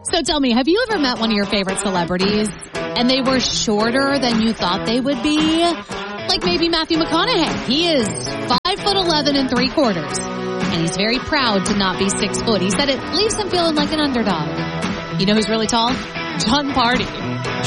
So tell me, have you ever met one of your favorite celebrities and they were shorter than you thought they would be? Like maybe Matthew McConaughey. He is 5'11" 3/4. And he's very proud to not be 6 foot. He said it leaves him feeling like an underdog. You know who's really tall? Jon Pardi.